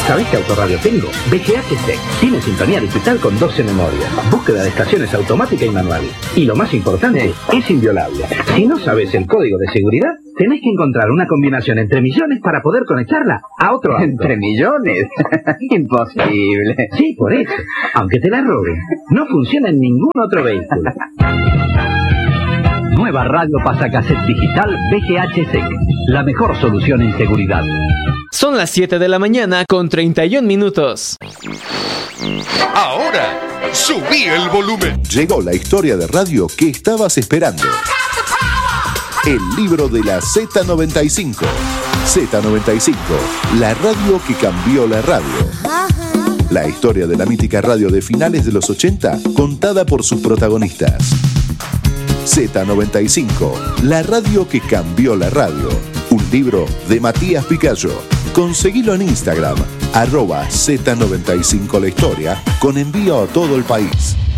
¿Sabés qué autorradio tengo? VGH Tech. Tiene sintonía digital con 12 memorias, búsqueda de estaciones automática y manual. Y lo más importante, es inviolable. Si no sabes el código de seguridad, tenés que encontrar una combinación entre millones para poder conectarla a otro auto. ¿Entre millones? Imposible. Sí, por eso. Aunque te la roben, no funciona en ningún otro vehículo. Nueva radio pasacassette digital VGH Sec. La mejor solución en seguridad. Son las 7 de la mañana con 31 minutos. Ahora, subí el volumen. Llegó la historia de radio que estabas esperando. El libro de la Z95. Z95, la radio que cambió la radio. La historia de la mítica radio de finales de los 80, contada por sus protagonistas. Z95, la radio que cambió la radio. Un libro de Matías Picayo. Conseguilo en Instagram, @Z95 la historia, con envío a todo el país.